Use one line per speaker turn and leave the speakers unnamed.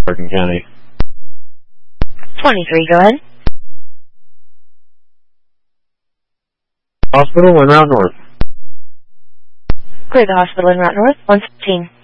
Bergen County.
23, go ahead.
Hospital en route north.
Clear the hospital en route north, 115.